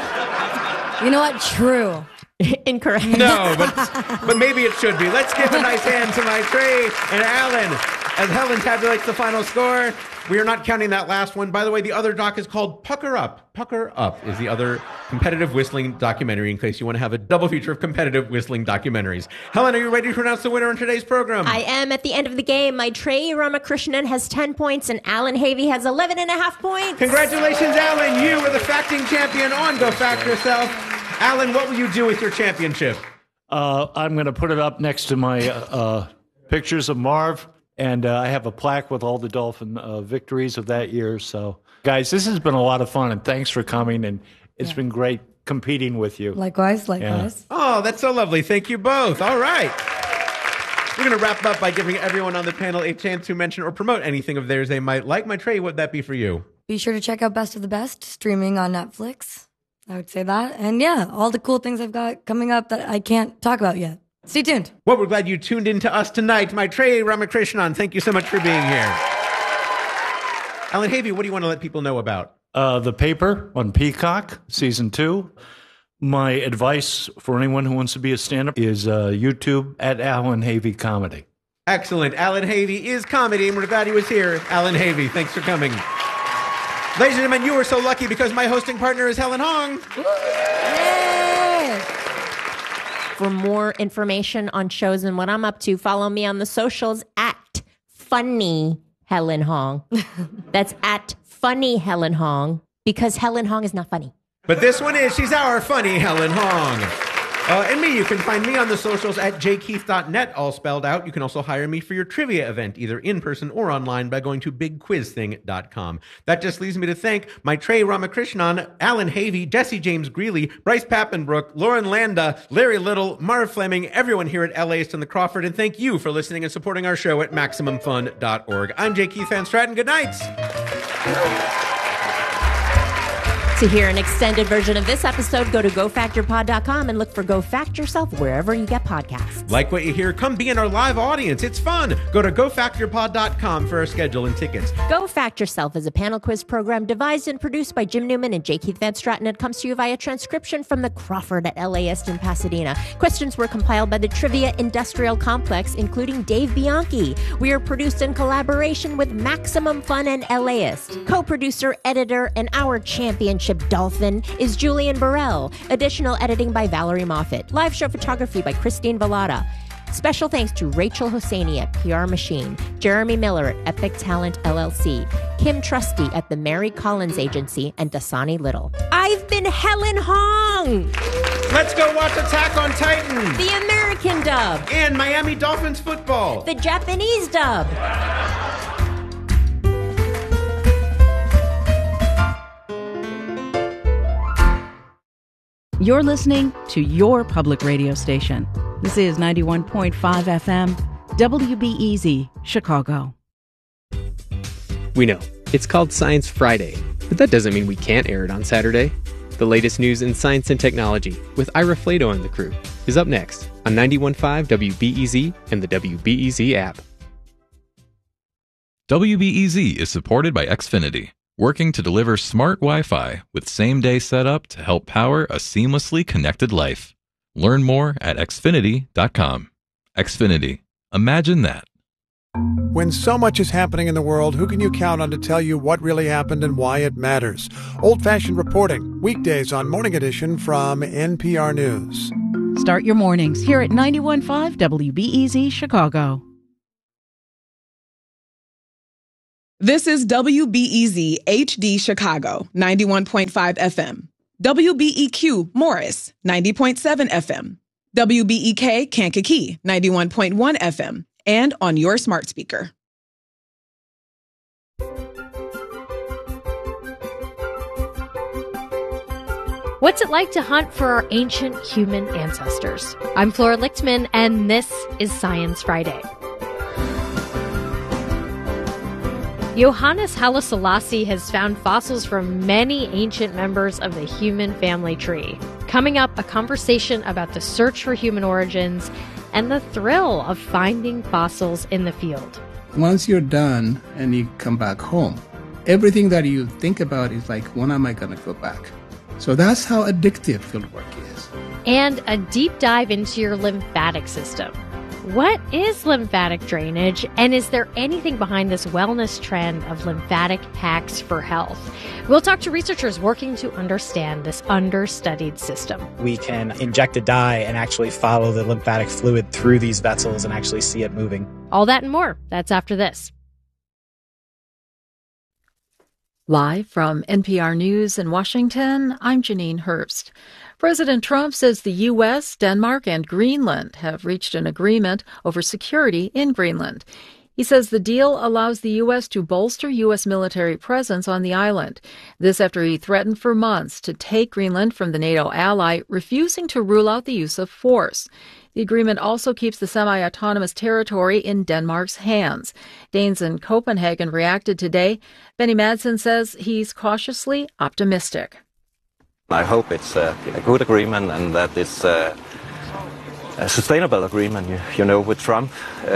You know what? True. Incorrect. No, but maybe it should be. Let's give a nice hand to my Trey and Alan as Helen tabulates the final score. We are not counting that last one. By the way, the other doc is called Pucker Up. Pucker Up is the other competitive whistling documentary in case you want to have a double feature of competitive whistling documentaries. Helen, are you ready to announce the winner in today's program? I am. At the end of the game, my Trey Ramakrishnan has 10 points and Alan Havey has 11.5 points. Congratulations, Alan. You are the facting champion on Go Fact Yourself. Alan, what will you do with your championship? I'm going to put it up next to my pictures of Marv. And I have a plaque with all the Dolphin victories of that year. So, guys, this has been a lot of fun, and thanks for coming. And it's been great competing with you. Likewise. Yeah. Oh, that's so lovely. Thank you both. All right. We're going to wrap up by giving everyone on the panel a chance to mention or promote anything of theirs they might like. My Trey, what would that be for you? Be sure to check out Best of the Best, streaming on Netflix. I would say that. And yeah, all the cool things I've got coming up that I can't talk about yet. Stay tuned. Well, we're glad you tuned in to us tonight. My Trey Ramakrishnan, thank you so much for being here. Alan Havey, what do you want to let people know about? The paper on Peacock, season 2. My advice for anyone who wants to be a stand-up is YouTube at Alan Havey Comedy. Excellent. Alan Havey is comedy, and we're glad he was here. Alan Havey, thanks for coming. Ladies and gentlemen, you were so lucky because my hosting partner is Helen Hong. For more information on shows and what I'm up to, follow me on the socials at Funny Helen Hong. That's at Funny Helen Hong, because Helen Hong is not funny. But this one is. She's our funny Helen Hong. And me, you can find me on the socials at jkeith.net, all spelled out. You can also hire me for your trivia event, either in person or online, by going to bigquizthing.com. That just leaves me to thank my Trey Ramakrishnan, Alan Havey, Jesse James Greeley, Bryce Pappenbrook, Lauren Landa, Larry Little, Marv Fleming, everyone here at LAist and the Crawford, and thank you for listening and supporting our show at MaximumFun.org. I'm J. Keith Van Stratton. Good night. To hear an extended version of this episode, go to GoFactorPod.com and look for Go Fact Yourself wherever you get podcasts. Like what you hear? Come be in our live audience. It's fun. Go to GoFactorPod.com for our schedule and tickets. Go Fact Yourself is a panel quiz program devised and produced by Jim Newman and J. Keith Van Stratton. It comes to you via transcription from the Crawford at LAist in Pasadena. Questions were compiled by the Trivia Industrial Complex, including Dave Bianchi. We are produced in collaboration with Maximum Fun and LAist. Co-producer, editor, and our championship dolphin is Julian Burrell. Additional editing by Valerie Moffat. Live show photography by Christine Vallada. Special thanks to Rachel Hosseini at PR Machine, Jeremy Miller at Epic Talent LLC, Kim Trusty at the Mary Collins Agency, and Dasani Little. I've been Helen Hong! Let's go watch Attack on Titan! The American dub! And Miami Dolphins football! The Japanese dub! You're listening to your public radio station. This is 91.5 FM, WBEZ, Chicago. We know, it's called Science Friday, but that doesn't mean we can't air it on Saturday. The latest news in science and technology, with Ira Flato and the crew, is up next on 91.5 WBEZ and the WBEZ app. WBEZ is supported by Xfinity, working to deliver smart Wi-Fi with same-day setup to help power a seamlessly connected life. Learn more at Xfinity.com. Xfinity. Imagine that. When so much is happening in the world, who can you count on to tell you what really happened and why it matters? Old-fashioned reporting, weekdays on Morning Edition from NPR News. Start your mornings here at 91.5 WBEZ Chicago. This is WBEZ HD Chicago, 91.5 FM. WBEQ Morris, 90.7 FM. WBEK Kankakee, 91.1 FM. And on your smart speaker. What's it like to hunt for our ancient human ancestors? I'm Flora Lichtman, and this is Science Friday. Johannes Haile Selassie has found fossils from many ancient members of the human family tree. Coming up, a conversation about the search for human origins and the thrill of finding fossils in the field. Once you're done and you come back home, everything that you think about is like, when am I going to go back? So that's how addictive fieldwork is. And a deep dive into your lymphatic system. What is lymphatic drainage, and is there anything behind this wellness trend of lymphatic hacks for health? We'll talk to researchers working to understand this understudied system. We can inject a dye and actually follow the lymphatic fluid through these vessels and actually see it moving. All that and more. That's after this. Live from NPR News in Washington, I'm Janine Herbst. President Trump says the U.S., Denmark, and Greenland have reached an agreement over security in Greenland. He says the deal allows the U.S. to bolster U.S. military presence on the island. This after he threatened for months to take Greenland from the NATO ally, refusing to rule out the use of force. The agreement also keeps the semi-autonomous territory in Denmark's hands. Danes in Copenhagen reacted today. Benny Madsen says he's cautiously optimistic. I hope it's a good agreement and that it's a sustainable agreement, you know, with Trump.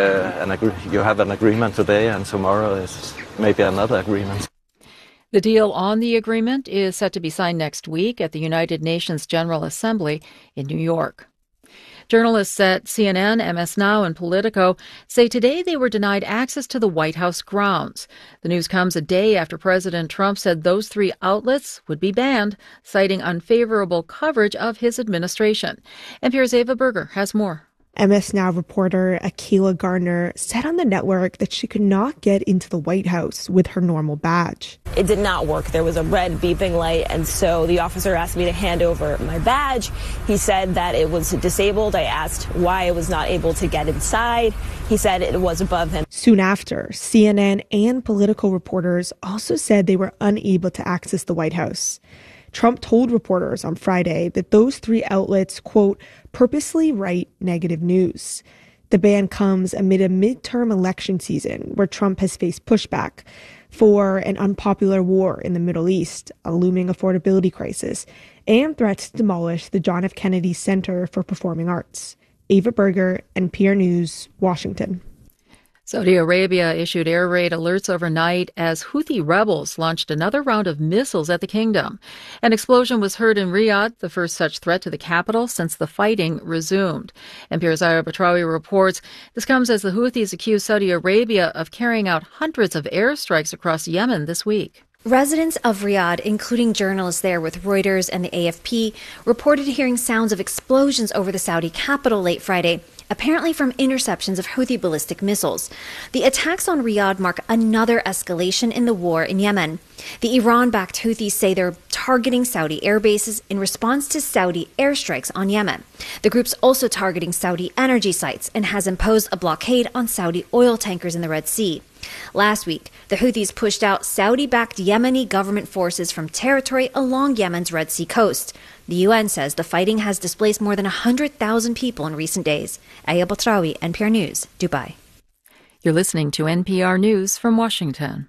You have an agreement today and tomorrow is maybe another agreement. The deal on the agreement is set to be signed next week at the United Nations General Assembly in New York. Journalists at CNN, MS Now, and Politico say today they were denied access to the White House grounds. The news comes a day after President Trump said those three outlets would be banned, citing unfavorable coverage of his administration. NPR's Ava Berger has more. MS Now reporter Akilah Gardner said on the network that she could not get into the White House with her normal badge. It did not work. There was a red beeping light, and so the officer asked me to hand over my badge. He said that it was disabled. I asked why I was not able to get inside. He said it was above him. Soon after, CNN and Politico reporters also said they were unable to access the White House. Trump told reporters on Friday that those three outlets, quote, purposely write negative news. The ban comes amid a midterm election season where Trump has faced pushback for an unpopular war in the Middle East, a looming affordability crisis, and threats to demolish the John F. Kennedy Center for Performing Arts. Ava Berger, NPR News, Washington. Saudi Arabia issued air raid alerts overnight as Houthi rebels launched another round of missiles at the kingdom. An explosion was heard in Riyadh, the first such threat to the capital since the fighting resumed. NPR's Ira Batrawi reports this comes as the Houthis accuse Saudi Arabia of carrying out hundreds of airstrikes across Yemen this week. Residents of Riyadh, including journalists there with Reuters and the AFP, reported hearing sounds of explosions over the Saudi capital late Friday, apparently from interceptions of Houthi ballistic missiles. The attacks on Riyadh mark another escalation in the war in Yemen. The Iran-backed Houthis say they're targeting Saudi air bases in response to Saudi airstrikes on Yemen. The group's also targeting Saudi energy sites and has imposed a blockade on Saudi oil tankers in the Red Sea. Last week, the Houthis pushed out Saudi-backed Yemeni government forces from territory along Yemen's Red Sea coast. The UN says the fighting has displaced more than 100,000 people in recent days. Aya Batrawi, NPR News, Dubai. You're listening to NPR News from Washington.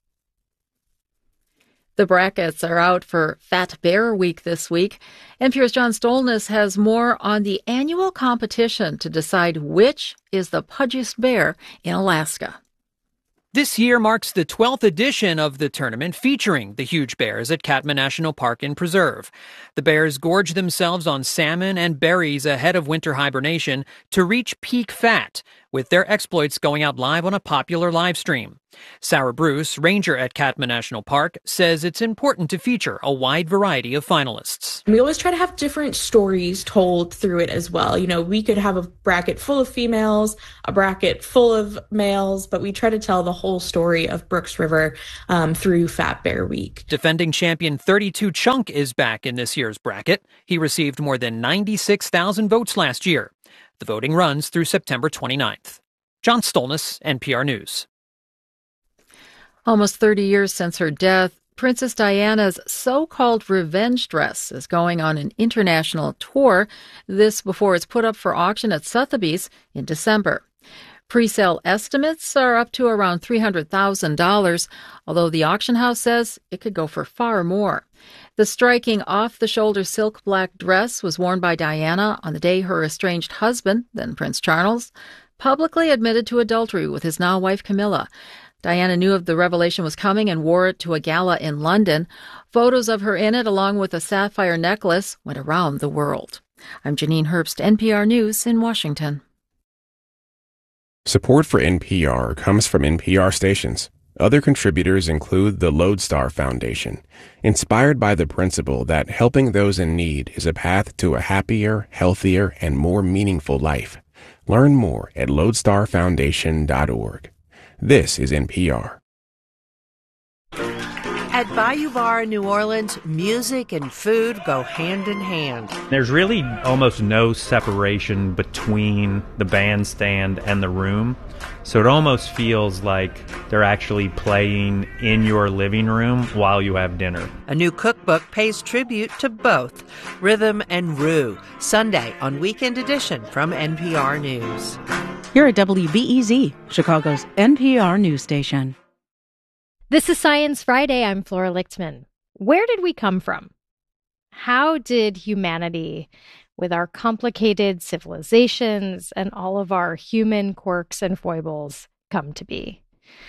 The brackets are out for Fat Bear Week this week. NPR's John Stolness has more on the annual competition to decide which is the pudgiest bear in Alaska. This year marks the 12th edition of the tournament featuring the huge bears at Katmai National Park and Preserve. The bears gorge themselves on salmon and berries ahead of winter hibernation to reach peak fat, with their exploits going out live on a popular live stream. Sarah Bruce, ranger at Katmai National Park, says it's important to feature a wide variety of finalists. We always try to have different stories told through it as well. You know, we could have a bracket full of females, a bracket full of males, but we try to tell the whole story of Brooks River through Fat Bear Week. Defending champion 32 Chunk is back in this year's bracket. He received more than 96,000 votes last year. The voting runs through September 29th. John Stolness, NPR News. Almost 30 years since her death, Princess Diana's so-called revenge dress is going on an international tour. This before it's put up for auction at Sotheby's in December. Pre-sale estimates are up to around $300,000, although the auction house says it could go for far more. The striking off-the-shoulder silk black dress was worn by Diana on the day her estranged husband, then Prince Charles, publicly admitted to adultery with his now wife Camilla. Diana knew of the revelation was coming and wore it to a gala in London. Photos of her in it, along with a sapphire necklace, went around the world. I'm Janine Herbst, NPR News in Washington. Support for NPR comes from NPR stations. Other contributors include the Lodestar Foundation, inspired by the principle that helping those in need is a path to a happier, healthier, and more meaningful life. Learn more at lodestarfoundation.org. This is NPR. At Bayou Bar in New Orleans, music and food go hand in hand. There's really almost no separation between the bandstand and the room. So it almost feels like they're actually playing in your living room while you have dinner. A new cookbook pays tribute to both rhythm and roux. Sunday on Weekend Edition from NPR News. Here at WBEZ, Chicago's NPR news station. This is Science Friday. I'm Flora Lichtman. Where did we come from? How did humanity, with our complicated civilizations and all of our human quirks and foibles, come to be?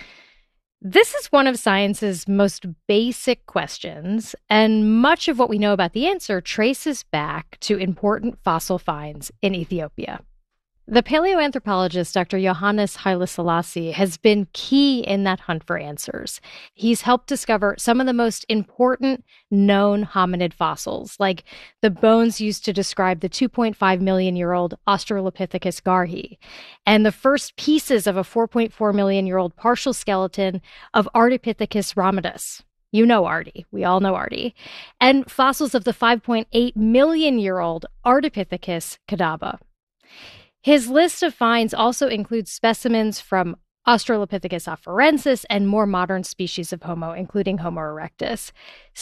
This is one of science's most basic questions, and much of what we know about the answer traces back to important fossil finds in Ethiopia. The paleoanthropologist Dr. Johannes Haile Selassie has been key in that hunt for answers. He's helped discover some of the most important known hominid fossils, like the bones used to describe the 2.5 million-year-old Australopithecus garhi, and the first pieces of a 4.4 million-year-old partial skeleton of Ardipithecus ramidus. You know Artie. We all know Artie. And fossils of the 5.8 million-year-old Ardipithecus kadabra. His list of finds also includes specimens from Australopithecus afarensis and more modern species of Homo, including Homo erectus.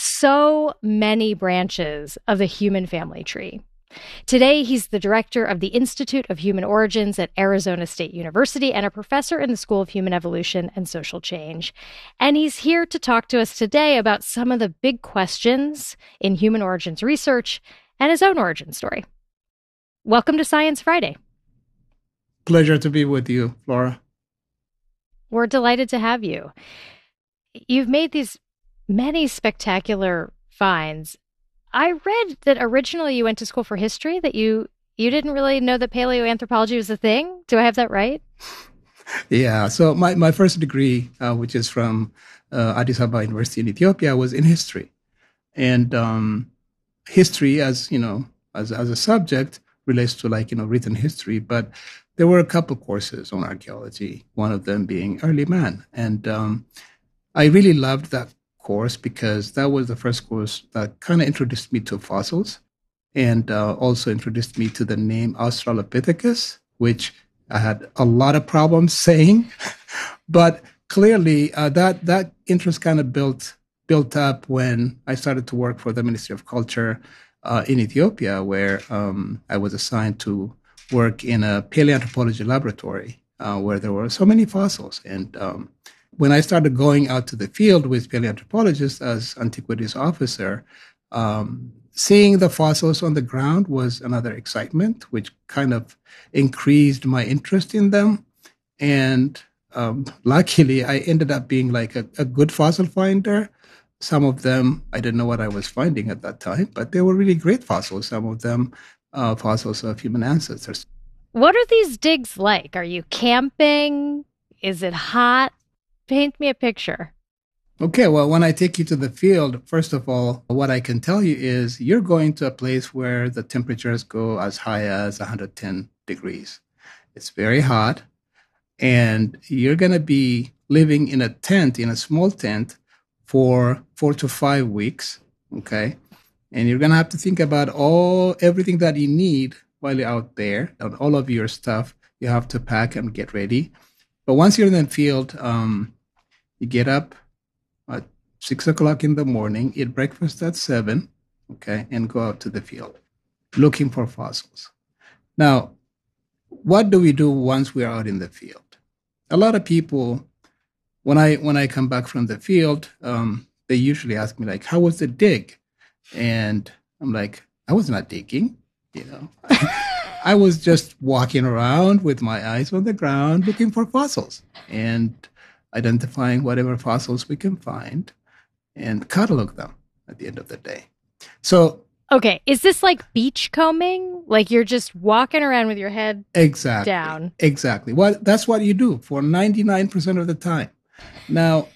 So many branches of the human family tree. Today, he's the director of the Institute of Human Origins at Arizona State University and a professor in the School of Human Evolution and Social Change. And he's here to talk to us today about some of the big questions in human origins research and his own origin story. Welcome to Science Friday. Pleasure to be with you, Laura. We're delighted to have you. You've made these many spectacular finds. I read that originally you went to school for history, that you didn't really know that paleoanthropology was a thing. Do I have that right? Yeah. So my first degree, which is from Addis Ababa University in Ethiopia, was in history. And history, as you know, as a subject, relates to written history, but there were a couple courses on archaeology, one of them being early man. And I really loved that course because that was the first course that kind of introduced me to fossils and also introduced me to the name Australopithecus, which I had a lot of problems saying. But clearly that interest kind of built up when I started to work for the Ministry of Culture in Ethiopia, where I was assigned to work in a paleoanthropology laboratory where there were so many fossils. And when I started going out to the field with paleoanthropologists as antiquities officer, seeing the fossils on the ground was another excitement, which kind of increased my interest in them. And luckily, I ended up being like a good fossil finder. Some of them, I didn't know what I was finding at that time, but they were really great fossils. Some of them fossils of human ancestors. What are these digs like? Are you camping? Is it hot? Paint me a picture. Okay, well, when I take you to the field, first of all, what I can tell you is you're going to a place where the temperatures go as high as 110 degrees. It's very hot, and you're going to be living in a tent, in a small tent, for 4 to 5 weeks, okay? And you're going to have to think about everything that you need while you're out there, and all of your stuff you have to pack and get ready. But once you're in the field, you get up at 6 o'clock in the morning, eat breakfast at 7, okay, and go out to the field looking for fossils. Now, what do we do once we are out in the field? A lot of people, when I come back from the field, they usually ask me, like, how was the dig? And I'm like, I was not digging, you know. I was just walking around with my eyes on the ground looking for fossils and identifying whatever fossils we can find and catalog them at the end of the day. So, okay, is this like beachcombing? Like you're just walking around with your head down? Exactly. Well, that's what you do for 99% of the time. Now,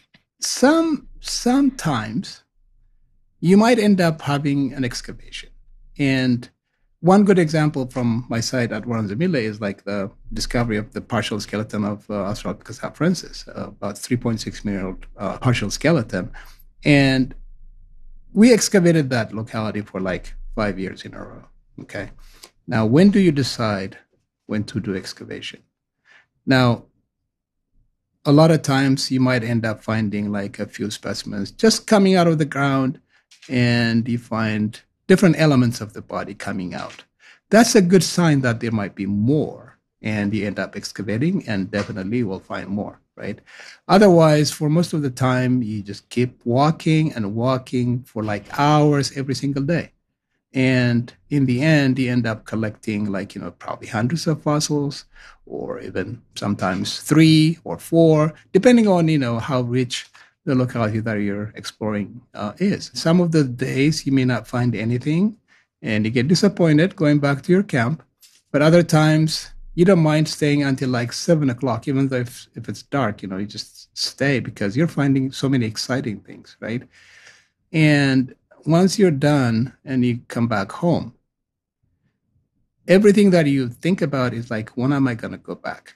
sometimes you might end up having an excavation. And one good example from my site at Warren-Zemille is like the discovery of the partial skeleton of Australopithecus afarensis, about 3.6 million year old partial skeleton. And we excavated that locality for like 5 years in a row. Okay. Now, when do you decide when to do excavation? Now, a lot of times you might end up finding like a few specimens just coming out of the ground, and you find different elements of the body coming out. That's a good sign that there might be more, and you end up excavating and definitely will find more, right? Otherwise, for most of the time, you just keep walking and walking for like hours every single day. And in the end, you end up collecting like, probably hundreds of fossils, or even sometimes 3 or 4, depending on, how rich the locality that you're exploring is. Some of the days you may not find anything and you get disappointed going back to your camp. But other times you don't mind staying until like 7 o'clock, even though if it's dark, you just stay because you're finding so many exciting things, right? And once you're done and you come back home, everything that you think about is like, when am I going to go back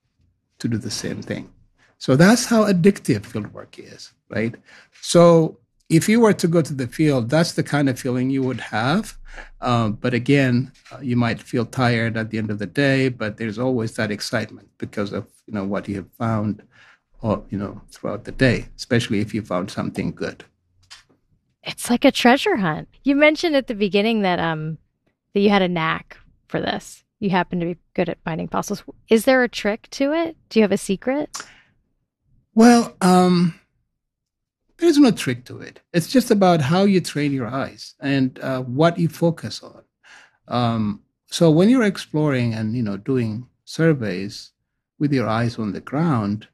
to do the same thing? So that's how addictive fieldwork is, right? So if you were to go to the field, that's the kind of feeling you would have. But again, you might feel tired at the end of the day, but there's always that excitement because of, what you have found, throughout the day, especially if you found something good. It's like a treasure hunt. You mentioned at the beginning that that you had a knack for this. You happen to be good at finding fossils. Is there a trick to it? Do you have a secret? Well, there's no trick to it. It's just about how you train your eyes and what you focus on. So when you're exploring and, doing surveys with your eyes on the ground,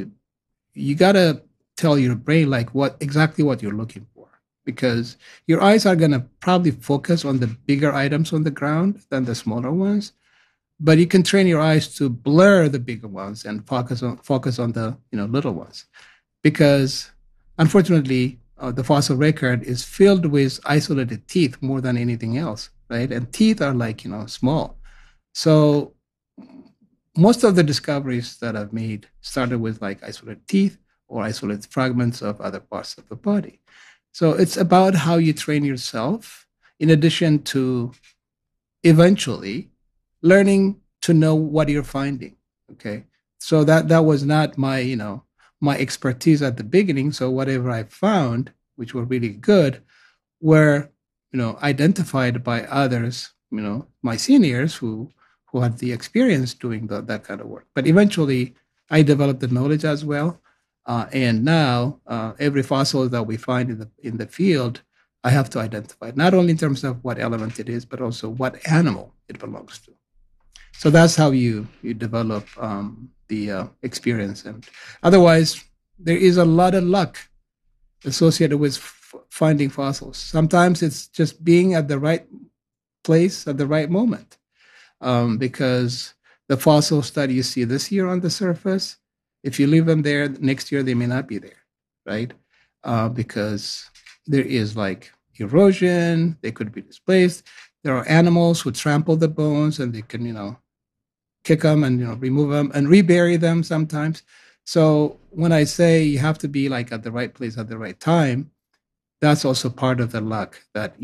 you got to tell your brain like exactly what you're looking for, because your eyes are going to probably focus on the bigger items on the ground than the smaller ones. But you can train your eyes to blur the bigger ones and focus on the little ones, because unfortunately the fossil record is filled with isolated teeth more than anything else, right? And teeth are like small. So most of the discoveries that I've made started with like isolated teeth or isolated fragments of other parts of the body. So it's about how you train yourself, in addition to eventually learning to know what you're finding. Okay. So that was not my, my expertise at the beginning. So whatever I found, which were really good, were, identified by others, my seniors who had the experience doing that kind of work. But eventually I developed the knowledge as well. And now every fossil that we find in the field, I have to identify, not only in terms of what element it is, but also what animal it belongs to. So that's how you develop the experience. And otherwise, there is a lot of luck associated with finding fossils. Sometimes it's just being at the right place at the right moment, because the fossils that you see this year on the surface, if you leave them there, next year they may not be there, right? Because there is like erosion, they could be displaced. There are animals who trample the bones and they can, kick them and, remove them and rebury them sometimes. So when I say you have to be like at the right place at the right time, that's also part of the luck that